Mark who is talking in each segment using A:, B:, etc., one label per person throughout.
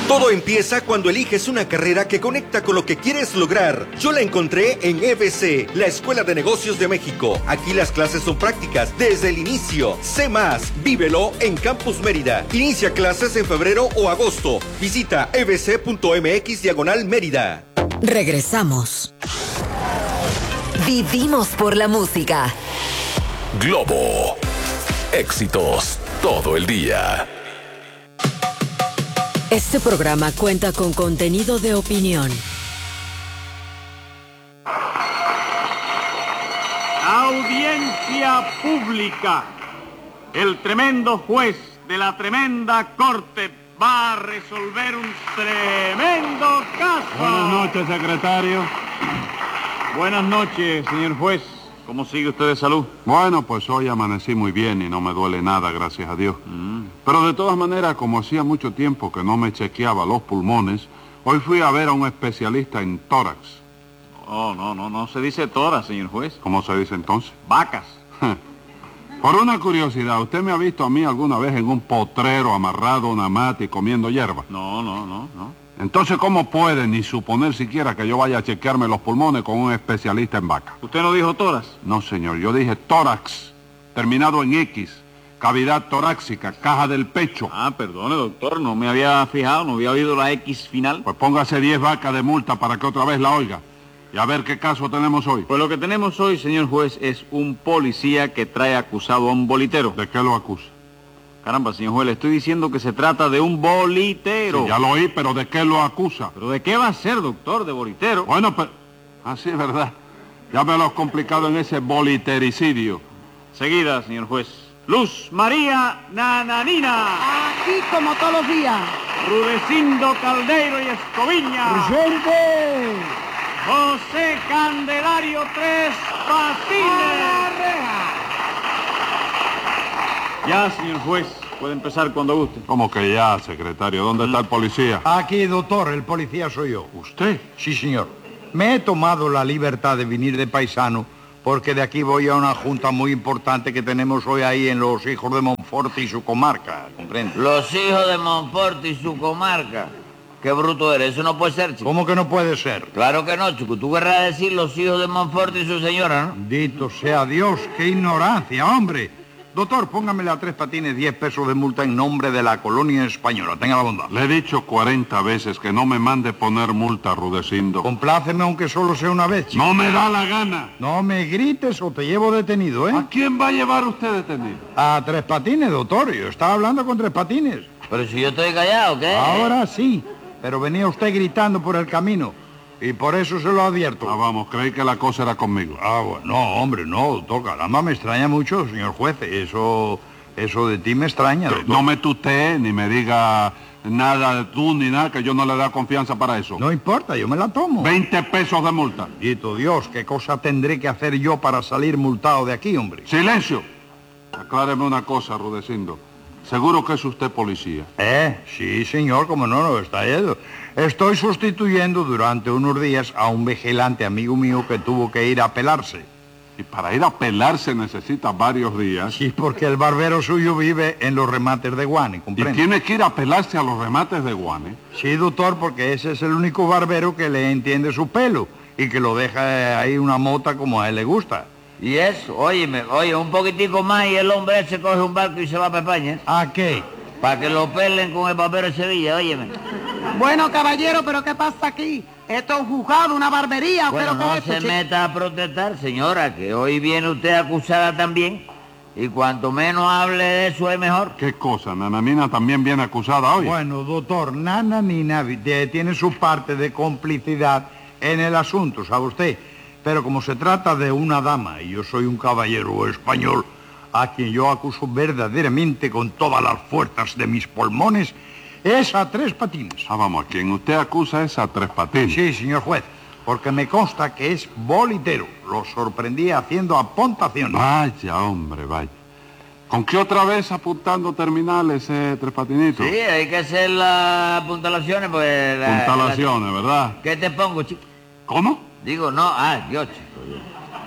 A: Todo empieza cuando eliges una carrera que conecta con lo que quieres lograr. Yo la encontré en EBC, la Escuela de Negocios de México. Aquí las clases son prácticas desde el inicio. Sé más, vívelo en Campus Mérida. Inicia clases en febrero o agosto. Visita ebc.mx/Mérida.
B: Regresamos. Vivimos por la música.
C: Globo. Éxitos todo el día.
B: Este programa cuenta con contenido de opinión.
D: Audiencia pública. El tremendo juez de la tremenda corte va a resolver un tremendo caso.
E: Buenas noches, secretario.
D: Buenas noches, señor juez. ¿Cómo sigue usted de salud?
E: Bueno, pues hoy amanecí muy bien y no me duele nada, gracias a Dios. Pero de todas maneras, como hacía mucho tiempo que no me chequeaba los pulmones, hoy fui a ver a un especialista en tórax.
D: Oh, no se dice toras, señor juez.
E: ¿Cómo se dice entonces?
D: Vacas.
E: Por una curiosidad, ¿usted me ha visto a mí alguna vez en un potrero amarrado a una mata y comiendo hierba?
D: No.
E: Entonces, ¿cómo puede ni suponer siquiera que yo vaya a chequearme los pulmones con un especialista en vaca?
D: ¿Usted no dijo toras?
E: No, señor, yo dije tórax, terminado en X, cavidad torácica, caja del pecho.
D: Ah, perdone, doctor, no me había fijado, no había oído la X final.
E: Pues póngase 10 vacas de multa para que otra vez la oiga. Y a ver qué caso tenemos hoy.
D: Pues lo que tenemos hoy, señor juez, es un policía que trae acusado a un bolitero.
E: ¿De qué lo acusa?
D: Caramba, señor juez, le estoy diciendo que se trata de un bolitero.
E: Sí, ya lo oí, pero ¿de qué lo acusa?
D: ¿Pero de qué va a ser, doctor, de bolitero?
E: Bueno, pero... Así es verdad. Ya me lo has complicado en ese bolitericidio.
D: Seguida, señor juez. Luz María Nananina.
F: Aquí como todos los días.
D: Rudecindo Caldeiro y Escoviña.
F: ¡Presente!
D: José Candelario Tres Patines. Ya, señor juez, puede empezar cuando guste.
E: ¿Cómo que ya, secretario? ¿Dónde está el policía?
G: Aquí, doctor, el policía soy yo.
E: ¿Usted?
G: Sí, señor. Me he tomado la libertad de venir de paisano porque de aquí voy a una junta muy importante que tenemos hoy ahí en los hijos de Montfort y su comarca, ¿comprende?
H: Los hijos de Montfort y su comarca. Qué bruto eres, eso no puede ser, chico.
G: ¿Cómo que no puede ser?
H: Claro que no, chico. Tú querrás decir los hijos de Montfort y su señora, ¿no?
G: Bendito sea Dios, qué ignorancia, hombre. Doctor, póngamele a Tres Patines 10 pesos de multa en nombre de la colonia española. Tenga la bondad.
E: Le he dicho 40 veces que no me mande poner multa, Rudecindo.
G: Compláceme aunque solo sea una vez, chico.
E: No me da la gana.
G: No me grites o te llevo detenido, ¿eh?
E: ¿A quién va a llevar usted detenido?
G: A Tres Patines, doctor. Yo estaba hablando con Tres Patines.
H: Pero si yo estoy callado, ¿qué?
G: Ahora sí, pero venía usted gritando por el camino. Y por eso se lo advierto.
E: Ah, vamos, creí que la cosa era conmigo.
G: Ah, bueno, no, hombre, no, doctor, caramba, me extraña mucho, señor juez. Eso de ti me extraña, doctor.
E: No me tutee ni me diga nada de tú ni nada, que yo no le da confianza para eso.
G: No importa, yo me la tomo.
E: 20 pesos de multa.
G: Bendito Dios, ¿qué cosa tendré que hacer yo para salir multado de aquí, hombre?
E: ¡Silencio! Acláreme una cosa, Rudecindo. ¿Seguro que es usted policía?
G: Sí, señor, como no está yendo. Estoy sustituyendo durante unos días a un vigilante amigo mío que tuvo que ir a pelarse.
E: Y para ir a pelarse necesita varios días.
G: Sí, porque el barbero suyo vive en los remates de Guane, ¿comprende?
E: ¿Y tiene que ir a pelarse a los remates de Guane?
G: Sí, doctor, porque ese es el único barbero que le entiende su pelo y que lo deja ahí una mota como a él le gusta.
H: Y eso, oye, un poquitico más y el hombre se coge un barco y se va para España.
G: ¿A qué?
H: Para que lo pelen con el barbero de Sevilla, óyeme.
F: Bueno, caballero, ¿pero qué pasa aquí? Esto es un juzgado, una barbería.
H: Bueno,
F: ¿pero
H: no
F: qué es
H: se
F: esto,
H: meta a protestar, señora, que hoy viene usted acusada también. Y cuanto menos hable de eso es mejor.
E: ¿Qué cosa? ¿Nananina también viene acusada hoy?
G: Bueno, doctor, Nananina tiene su parte de complicidad en el asunto, ¿sabe usted? Pero como se trata de una dama y yo soy un caballero español a quien yo acuso verdaderamente con todas las fuerzas de mis pulmones, es a Tres Patines.
E: Ah, vamos, a quien usted acusa es a Tres Patines.
G: Sí, señor juez, porque me consta que es bolitero. Lo sorprendí haciendo apuntaciones.
E: Vaya, hombre, vaya. ¿Con qué otra vez apuntando terminales, Tres Patinitos?
H: Sí, hay que hacer las apuntalaciones, pues...
E: Apuntalaciones, ¿verdad?
H: ¿Qué te pongo, chico?
E: ¿Cómo?
H: Digo, no, Dios, chico.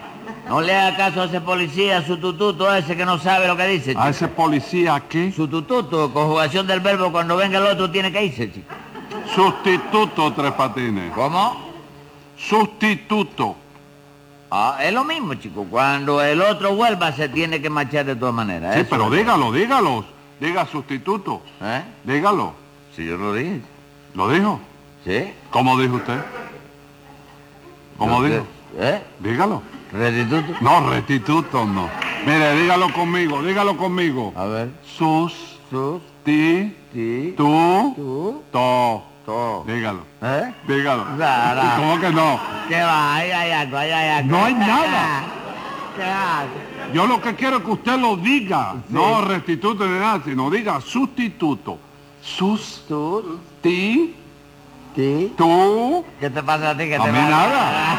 H: No le haga caso a ese policía, su tututo ese que no sabe lo que dice, chico.
E: ¿A ese policía qué?
H: Su tututo, conjugación del verbo, cuando venga el otro tiene que irse, chico.
E: Sustituto, Tres Patines.
H: ¿Cómo?
E: Sustituto.
H: Ah, es lo mismo, chico. Cuando el otro vuelva se tiene que marchar de todas maneras.
E: Sí,
H: Eso
E: pero
H: es.
E: dígalo. Diga sustituto.
H: ¿Eh?
E: Dígalo.
H: Sí, yo lo dije.
E: ¿Lo dijo?
H: ¿Sí?
E: ¿Cómo dijo usted? ¿Cómo
H: Yo
E: dijo?
H: te- ¿Eh?
E: Dígalo.
H: ¿Restituto?
E: No, restituto no. Mire, dígalo conmigo.
H: A ver.
E: Sus,
H: Sus,
E: ti,
H: ti,
E: tú,
H: tú,
E: to.
H: to.
E: Dígalo.
H: ¿Eh?
E: Dígalo.
H: Nada.
E: ¿Cómo que no?
H: ¿Qué va? Ahí hay algo.
E: No hay nada.
H: ¿Qué hace?
E: Yo lo que quiero es que usted lo diga. No restituto ni nada, sino diga sustituto. Sus,
H: Sus,
E: ti,
H: ti.
E: tú.
H: ¿Qué te pasa a ti? ¿Qué
E: A
H: te
E: mí
H: pasa?
E: nada.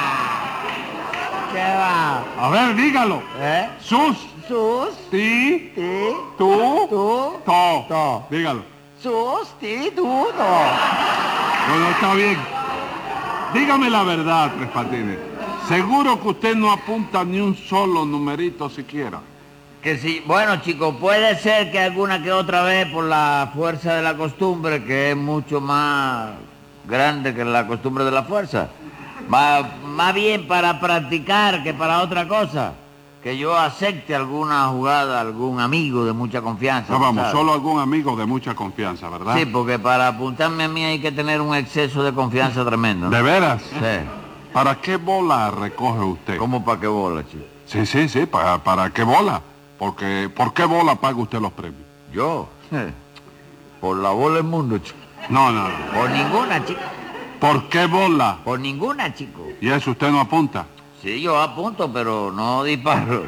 H: ¿Qué va?
E: A ver, dígalo.
H: ¿Eh?
E: Sus,
H: Sus,
E: ti,
H: ti,
E: tú,
H: tú,
E: to.
H: to.
E: Dígalo.
H: Sustituto.
E: Bueno, está bien. Dígame la verdad, Tres Patines. Seguro que usted no apunta ni un solo numerito siquiera.
H: Que sí, bueno, chicos, puede ser que alguna que otra vez por la fuerza de la costumbre, que es mucho más grande que la costumbre de la fuerza. Más bien para practicar que para otra cosa. Que yo acepte alguna jugada, algún amigo de mucha confianza.
E: No, vamos,
H: ¿sabes?
E: solo algún amigo de mucha confianza, ¿verdad?
H: Sí, porque para apuntarme a mí hay que tener un exceso de confianza tremendo, ¿no?
E: ¿De veras?
H: Sí.
E: ¿Para qué bola recoge usted?
H: ¿Cómo para qué bola, chico?
E: Sí, ¿para qué bola? Porque, ¿por qué bola paga usted los premios?
H: Yo. Por la bola del mundo, chico.
E: No.
H: Por ninguna, chico.
E: ¿Por qué bola?
H: Por ninguna, chico.
E: ¿Y eso usted no apunta?
H: Sí, yo apunto, pero no disparo.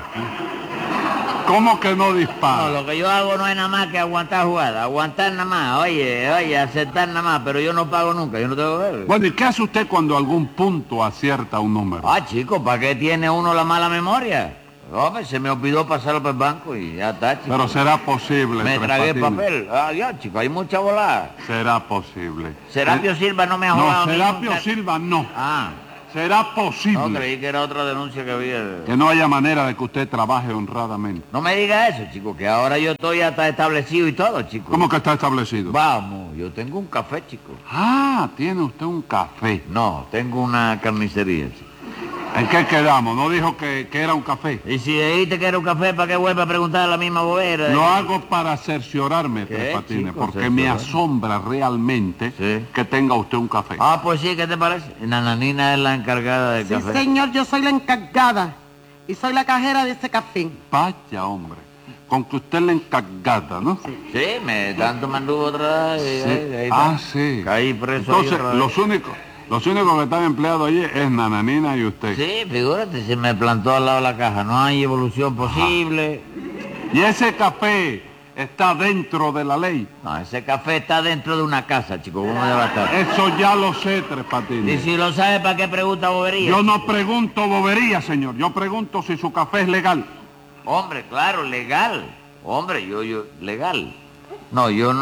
E: ¿Cómo que no
H: No,
E: dispara?
H: lo que yo hago no es nada más que aguantar jugada. Aguantar nada más. Oye, aceptar nada más. Pero yo no pago nunca. Yo no tengo que ver.
E: Bueno, ¿y qué hace usted cuando algún punto acierta un número?
H: Ah, chico, ¿para qué tiene uno la mala memoria? Hombre, se me olvidó pasarlo por el banco y ya está, chico.
E: Pero será posible,
H: Me
E: Tres
H: tragué el
E: Patines.
H: papel. Ah, ya, chico, hay mucha volada.
E: Será posible.
H: Serapio Silva no me ha jugado.
E: No,
H: a mí
E: Serapio
H: nunca.
E: Silva no.
H: Ah,
E: Será
H: no,
E: posible
H: creí que era otra denuncia que había.
E: que no haya manera de que usted trabaje honradamente.
H: No me diga eso, chico, que ahora yo estoy hasta establecido y todo, chico.
E: ¿Cómo que está establecido?
H: Vamos, yo tengo un café, chico.
E: Ah, tiene usted un café.
H: No, tengo una carnicería, chico.
E: ¿En qué quedamos? ¿No dijo que era un café?
H: Y si dijiste que era un café, ¿para qué vuelve a preguntar la misma bobera?
E: Lo hago para cerciorarme,
H: ¿Qué,
E: Tres Patines,
H: chico?
E: porque me
H: Cerciorarme.
E: asombra realmente
H: Sí.
E: que tenga usted un café.
H: Ah, pues sí, ¿qué te parece? Nananina es la encargada del
F: Sí,
H: café.
F: señor, yo soy la encargada y soy la cajera de ese café.
E: Vaya, hombre, con que usted le encargada, ¿no?
H: Sí, me están tomando otra vez. Ahí está.
E: Ah, sí.
H: Caí preso ahí
E: Entonces,
H: otra vez.
E: los únicos que están empleados allí es Nananina y usted.
H: Sí, figúrate, se me plantó al lado de la caja. No hay evolución posible.
E: Y ese café está dentro de la ley.
H: No, ese café está dentro de una casa, chico. ¿Cómo debe estar?
E: Eso ya lo sé, Tres
H: Y
E: Patines.
H: si lo sabe, ¿para qué pregunta bobería?
E: Yo no pregunto bobería, señor. Yo pregunto si su café es legal.
H: Hombre, claro, legal. Hombre, yo, legal. No, yo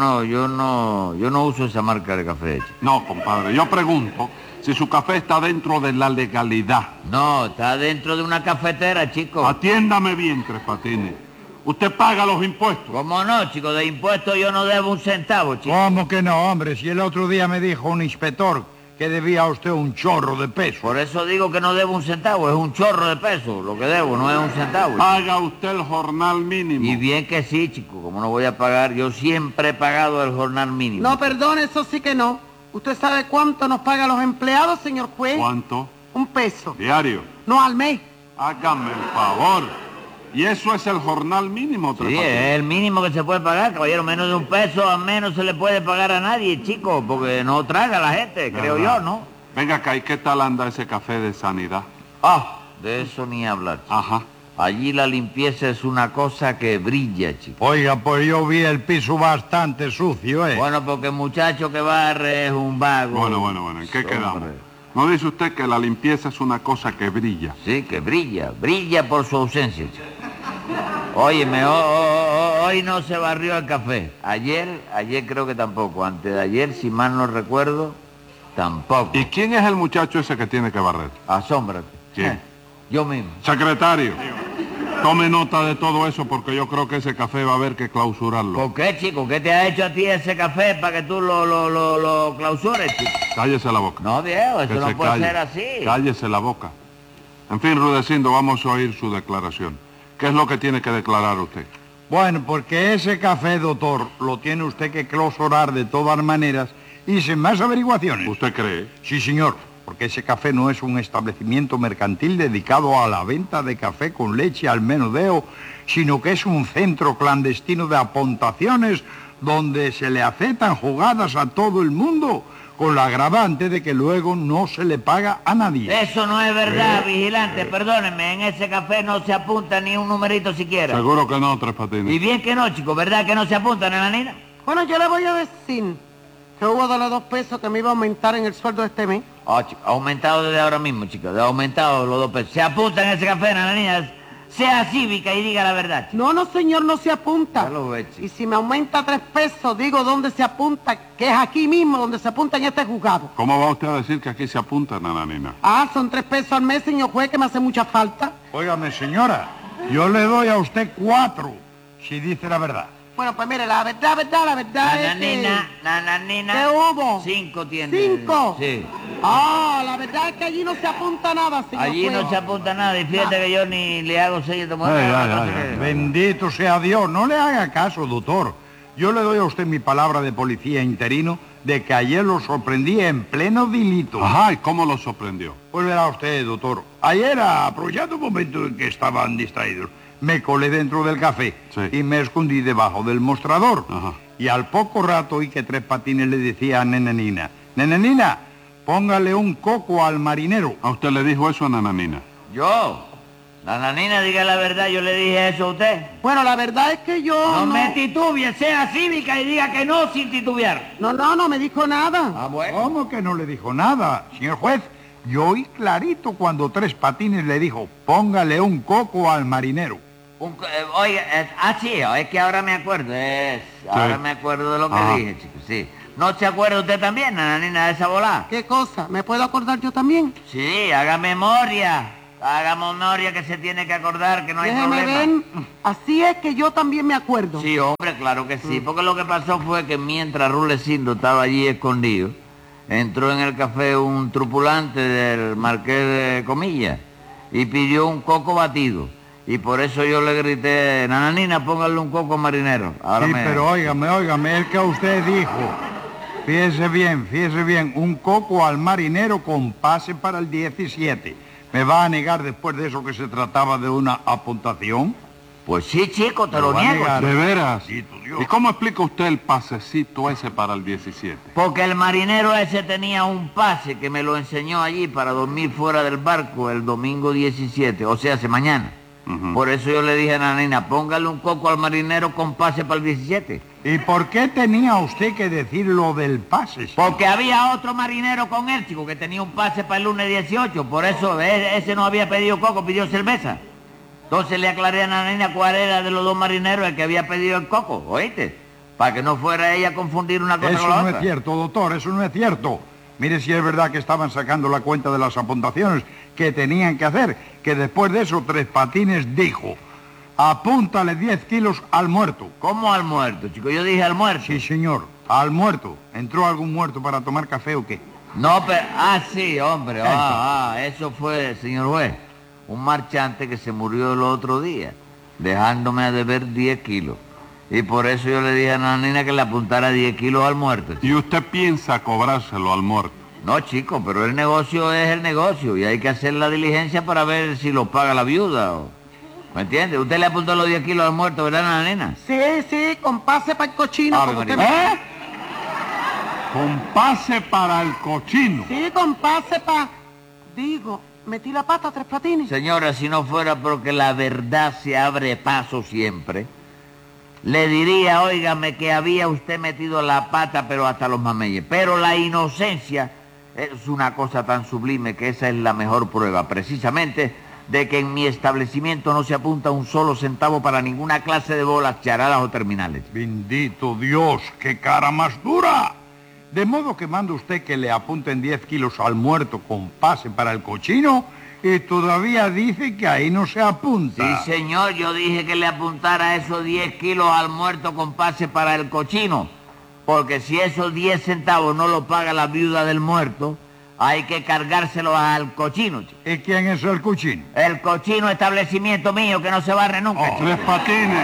H: no uso esa marca de café, chico.
E: No, compadre, yo pregunto si su café está dentro de la legalidad.
H: No, está dentro de una cafetera, chico.
E: Atiéndame bien, Tres Patines. Usted paga los impuestos.
H: ¿Cómo no, chico? De impuestos yo no debo un centavo, chico.
G: ¿Cómo que no, hombre? Si el otro día me dijo un inspector que debía a usted un chorro de peso.
H: Por eso digo que no debo un centavo, es un chorro de peso. Lo que debo no es un centavo.
E: Paga usted el jornal mínimo.
H: Y bien que sí, chico, ¿cómo no voy a pagar? Yo siempre he pagado el jornal mínimo.
F: No, perdón, eso sí que no. ¿Usted sabe cuánto nos pagan los empleados, señor juez?
E: ¿Cuánto?
F: $1.
E: Diario.
F: No, al mes.
E: Hágame el favor. ¿Y eso es el jornal mínimo, Tres
H: Sí,
E: Patines?
H: es el mínimo que se puede pagar, caballero. Menos de $1 a menos se le puede pagar a nadie, chico, porque no traga la gente, creo
E: ¿Verdad?
H: yo, ¿no?
E: Venga acá, ¿y qué tal anda ese café de sanidad?
H: Ah, de eso ni hablar, chico.
E: Ajá.
H: Allí la limpieza es una cosa que brilla, chico.
G: Oiga, pues yo vi el piso bastante sucio, ¿eh?
H: Bueno, porque el muchacho que barre es un vago.
E: Bueno, ¿en qué
H: Hombre.
E: quedamos? ¿No dice usted que la limpieza es una cosa que brilla?
H: Sí, que brilla por su ausencia, chico. Óyeme, hoy no se barrió el café. Ayer creo que tampoco. Antes de ayer, si mal no recuerdo, tampoco.
E: ¿Y quién es el muchacho ese que tiene que barrer?
H: Asómbrate.
E: ¿Quién?
H: Yo mismo.
E: Secretario. Tome nota de todo eso porque yo creo que ese café va a haber que clausurarlo.
H: ¿Por qué, chico? ¿Qué te ha hecho a ti ese café para que tú lo clausures, chico?
E: Cállese la boca.
H: No, viejo,
E: Que
H: eso
E: se
H: no puede
E: calle.
H: ser así.
E: Cállese la boca. En fin, Rudecindo, vamos a oír su declaración. ¿Qué es lo que tiene que declarar usted?
G: Bueno, porque ese café, doctor, lo tiene usted que clausurar de todas maneras y sin más averiguaciones.
E: ¿Usted cree?
G: Sí, señor, porque ese café no es un establecimiento mercantil dedicado a la venta de café con leche al menudeo, sino que es un centro clandestino de apuntaciones donde se le aceptan jugadas a todo el mundo, con la agravante de que luego no se le paga a nadie.
H: Eso no es verdad, vigilante, perdónenme, en ese café no se apunta ni un numerito siquiera.
E: Seguro que no, Tres Patines.
H: Y bien que no, chico, ¿verdad que no se apuntan, nananina?
F: Bueno, yo le voy a decir que hubo de los 2 pesos que me iba a aumentar en el sueldo de este mes.
H: Oh, chico, ha aumentado desde ahora mismo, chico, ha aumentado los 2 pesos. Se apunta en ese café, nananina, sea cívica y diga la verdad, chico.
F: No, señor, no se apunta.
H: Ya lo ve, chico.
F: Y si me aumenta 3 pesos, digo dónde se apunta, que es aquí mismo donde se apunta en este juzgado.
E: ¿Cómo va usted a decir que aquí se apunta, nananina?
F: Ah, son 3 pesos al mes, señor juez, que me hace mucha falta.
G: Óigame, señora, yo le doy a usted 4, si dice la verdad.
F: Bueno, pues mire, la verdad es que...
H: Nananina.
F: ¿Qué hubo?
H: 5 tiene.
F: 5.
H: Sí.
F: Ah, la verdad es que allí no se apunta nada, señor
H: Allí
F: juez.
H: no se apunta nada y fíjate que yo ni le hago sello de muerte.
G: Bendito sea Dios, no le haga caso, doctor. Yo le doy a usted mi palabra de policía interino de que ayer lo sorprendí en pleno delito.
E: Ajá, ¿y cómo lo sorprendió?
G: Pues verá usted, doctor. Ayer, aprovechando un momento en que estaban distraídos, me colé dentro del café
E: Sí.
G: y me escondí debajo del mostrador.
E: Ajá.
G: Y al poco rato oí que Tres Patines le decía a Nenenina, Nenenina, póngale un coco al marinero.
E: ¿A usted le dijo eso a nananina?
H: Yo. Nananina, diga la verdad, yo le dije eso a usted.
F: Bueno, la verdad es que yo
H: No me titubie, sea cívica y diga que no sin titubear.
F: No me dijo nada.
H: Ah, bueno.
G: ¿Cómo que no le dijo nada, señor juez? Yo oí clarito cuando Tres Patines le dijo, póngale un coco al marinero.
H: Oiga, sí, es que ahora me acuerdo, ahora me acuerdo de lo que
E: Ajá.
H: dije, chicos, sí. ¿No se acuerda usted también, nananina, de esa volá?
F: ¿Qué cosa? ¿Me puedo acordar yo también?
H: Sí, haga memoria que se tiene que acordar, que no hay
F: Déjeme
H: problema.
F: ver. Así es que yo también me acuerdo.
H: Sí, hombre, claro que sí, porque lo que pasó fue que mientras Rulecindo estaba allí escondido, entró en el café un tripulante del Marqués de Comillas y pidió un coco batido. Y por eso yo le grité, nananina, póngale un coco marinero. Ahora
G: Sí,
H: me...
G: pero óigame, el que usted dijo. Fíjese bien, un coco al marinero con pase para el 17. ¿Me va a negar después de eso que se trataba de una apuntación?
H: Pues sí, chico, te
G: Me
H: lo
G: va a
H: niego.
G: negar.
E: ¿De veras?
G: Bendito Dios.
E: ¿Y cómo explica usted el pasecito ese para el 17?
H: Porque el marinero ese tenía un pase que me lo enseñó allí para dormir fuera del barco el domingo 17, o sea, hace mañana.
E: Ujú.
H: Por eso yo le dije a Nanina, póngale un coco al marinero con pase para el 17.
G: ¿Y por qué tenía usted que decir lo del pase? señor?
H: Porque había otro marinero con él, chico, que tenía un pase para el lunes 18. Por eso ese no había pedido coco, pidió cerveza. Entonces le aclaré a Nanina cuál era de los 2 marineros el que había pedido el coco, ¿oíste? Para que no fuera ella a confundir una cosa
G: Eso
H: con la
G: no
H: otra.
G: es cierto, doctor, eso no es cierto. Mire si es verdad que estaban sacando la cuenta de las apuntaciones que tenían que hacer, que después de eso Tres Patines dijo, apúntale 10 kilos al muerto.
H: ¿Cómo al muerto, chico? Yo dije al muerto.
G: Sí, señor, al muerto. ¿Entró algún muerto para tomar café o qué?
H: No, pero... Ah, sí, hombre. Eso fue, señor juez. Un marchante que se murió el otro día, dejándome a deber 10 kilos. Y por eso yo le dije a Nanina que le apuntara 10 kilos al muerto.
E: ¿Y usted piensa cobrárselo al muerto?
H: No, chico, pero el negocio es el negocio y hay que hacer la diligencia para ver si lo paga la viuda. ¿Me entiende? Usted le apuntó los 10 kilos al muerto, ¿verdad, Nanina?
F: Sí, con pase para el cochino.
H: Ave
F: como
H: María.
F: usted-
E: Con pase para el cochino.
F: Sí, con pase para... Digo, metí la pata, Tres Patines.
H: Señora, si no fuera porque la verdad se abre paso siempre, le diría, óigame, que había usted metido la pata, pero hasta los mameyes. Pero la inocencia es una cosa tan sublime que esa es la mejor prueba, precisamente, de que en mi establecimiento no se apunta un solo centavo para ninguna clase de bolas, charadas o terminales.
G: Bendito Dios, qué cara más dura. De modo que manda usted que le apunten 10 kilos al muerto con pase para el cochino Y todavía dice que ahí no se apunta.
H: Sí, señor, yo dije que le apuntara esos 10 kilos al muerto con pase para el cochino. Porque si esos 10 centavos no lo paga la viuda del muerto, hay que cargárselos al cochino, chico.
G: ¿Y quién es el cochino?
H: El cochino establecimiento mío que no se barre nunca, chico.
E: Tres Patines.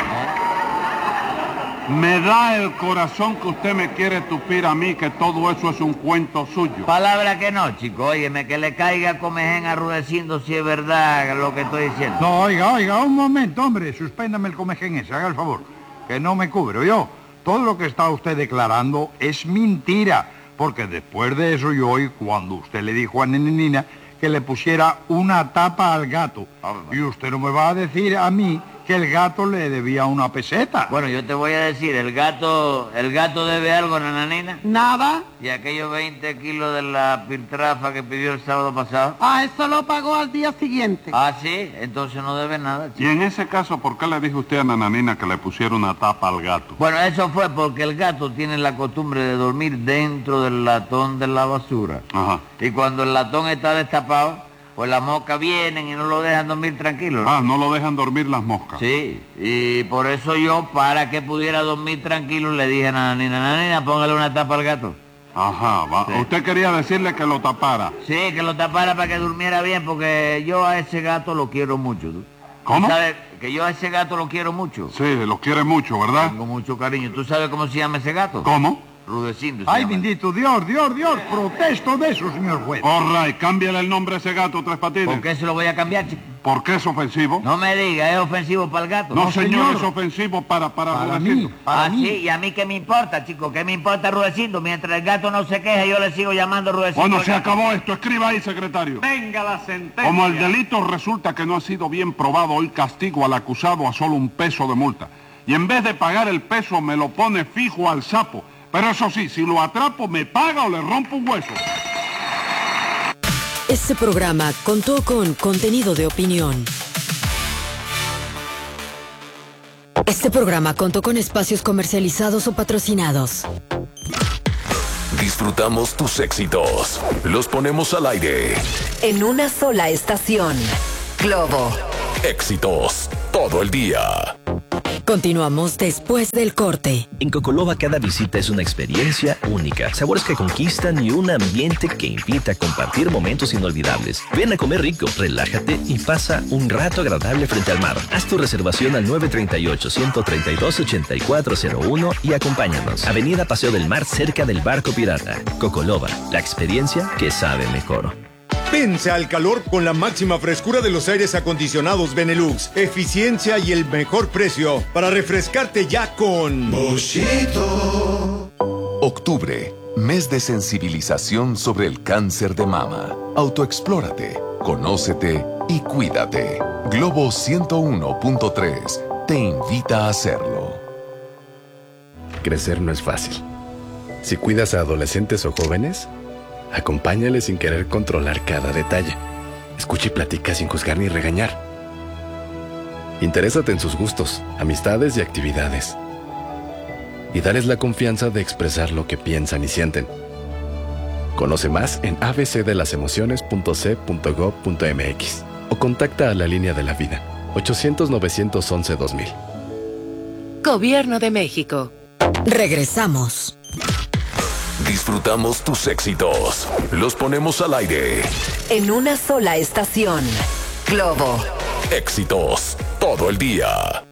E: Me da el corazón que usted me quiere tupir a mí, que todo eso es un cuento suyo.
H: Palabra que no, chico. Óyeme, que le caiga comején a Rudecindo si es verdad lo que estoy diciendo.
G: No, oiga, un momento, hombre. Suspéndame el comején ese, haga el favor. Que no me cubro yo. Todo lo que está usted declarando es mentira. Porque después de eso yo oí cuando usted le dijo a Nenenina que le pusiera una tapa al gato. Y usted no me va a decir a mí que el gato le debía una peseta.
H: Bueno, yo te voy a decir, el gato debe algo, Nananina.
F: Nada.
H: Y aquellos 20 kilos de la piltrafa que pidió el sábado pasado.
F: Ah, eso lo pagó al día siguiente.
H: Ah, sí, entonces no debe nada, chico.
E: Y en ese caso, ¿por qué le dijo usted a Nananina que le pusiera una tapa al gato?
H: Bueno, eso fue porque el gato tiene la costumbre de dormir dentro del latón de la basura.
E: Ajá.
H: Y cuando el latón está destapado, pues las moscas vienen y no lo dejan dormir tranquilo, ¿no?
E: Ah, no lo dejan dormir las moscas.
H: Sí, y por eso yo, para que pudiera dormir tranquilo, le dije a Nananina, póngale una tapa al gato.
E: Ajá, va.
H: Sí.
E: Usted quería decirle que lo tapara.
H: Sí, que lo tapara para que durmiera bien, porque yo a ese gato lo quiero mucho. ¿Tú?
E: ¿Cómo?
H: ¿Sabes que yo a ese gato lo quiero mucho?
E: Sí, lo quiere mucho, ¿verdad?
H: Tengo mucho cariño. ¿Tú sabes cómo se llama ese gato?
E: ¿Cómo?
H: Rudecindo.
G: Ay, bendito Dios, protesto de eso, señor juez.
E: All right, cámbiale el nombre a ese gato, Tres Patines.
H: ¿Por qué se lo voy a cambiar, chico?
E: ¿Por qué es ofensivo?
H: No me diga, ¿es ofensivo para el gato?
E: No, señor,
G: señor.
E: es ofensivo para
G: Para
E: Rudecindo.
G: mí, para mí.
H: Sí, ¿y a mí qué me importa, chico? ¿Qué me importa Rudecindo? Mientras el gato no se queje, yo le sigo llamando Rudecindo.
E: Bueno, se acabó esto. Escriba ahí, secretario.
D: Venga la sentencia.
E: Como el delito resulta que no ha sido bien probado, hoy castigo al acusado a solo 1 peso de multa. Y en vez de pagar el peso, me lo pone fijo al sapo. Pero eso sí, si lo atrapo, me paga o le rompo un hueso.
B: Este programa contó con contenido de opinión. Este programa contó con espacios comercializados o patrocinados.
C: Disfrutamos tus éxitos. Los ponemos al aire.
B: En una sola estación. Globo.
C: Éxitos todo el día.
B: Continuamos después del corte.
I: En Cocoloba cada visita es una experiencia única, sabores que conquistan y un ambiente que invita a compartir momentos inolvidables. Ven a comer rico, relájate y pasa un rato agradable frente al mar. Haz tu reservación al 938-132-8401 y acompáñanos. Avenida Paseo del Mar, cerca del Barco Pirata. Cocoloba, la experiencia que sabe mejor.
J: Vence al calor con la máxima frescura de los aires acondicionados Benelux, eficiencia y el mejor precio para refrescarte ya con
C: Boschito. Octubre, mes de sensibilización sobre el cáncer de mama. Autoexplórate, conócete y cuídate. Globo 101.3 te invita a hacerlo.
K: Crecer no es fácil. Si cuidas a adolescentes o jóvenes, acompáñale sin querer controlar cada detalle. Escucha y platica sin juzgar ni regañar. Interésate en sus gustos, amistades y actividades. Y dales la confianza de expresar lo que piensan y sienten. Conoce más en abcdelasemociones.c.gov.mx o contacta a la Línea de la Vida, 800-911-2000.
B: Gobierno de México. Regresamos.
C: Disfrutamos tus éxitos. Los ponemos al aire.
B: En una sola estación. Globo.
C: Éxitos todo el día.